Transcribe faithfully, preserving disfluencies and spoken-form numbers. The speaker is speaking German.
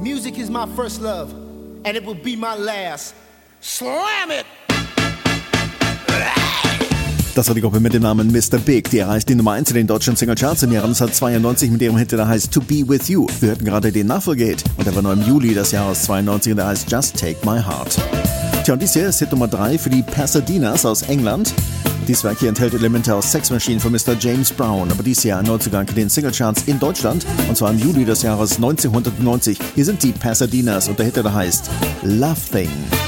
Music is my first love, and it will be my last. Slam it! Das war die Gruppe mit dem Namen Mister Big. Die erreichte die Nummer eins in den deutschen Singlecharts im Jahr neunzehnhundertzweiundneunzig mit ihrem Hit, der heißt To Be With You. Wir hörten gerade den Nachfolgehit und der war nur im Juli des Jahres zweiundneunzig und der heißt Just Take My Heart. Tja, und dies hier ist Hit Nummer drei für die Pasadenas aus England. Dies Werk hier enthält Elemente aus Sex Machine von Mister James Brown, aber dies Jahr ein Neuzugang in den Singlecharts in Deutschland und zwar im Juli des Jahres neunzehnhundertneunzig. Hier sind die Pasadenas und der Hit, der heißt Love Thing.